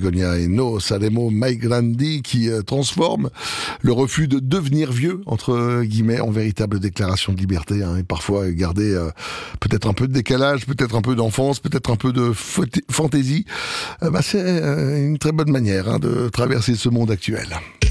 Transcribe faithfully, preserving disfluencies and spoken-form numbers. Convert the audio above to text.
Vergogna et No Saremo Mai Grandi, qui euh, transforme le refus de devenir vieux, entre guillemets, en véritable déclaration de liberté, hein, et parfois garder euh, peut-être un peu de décalage, peut-être un peu d'enfance, peut-être un peu de fantaisie. Euh, bah, c'est euh, une très bonne manière hein, de traverser ce monde actuel.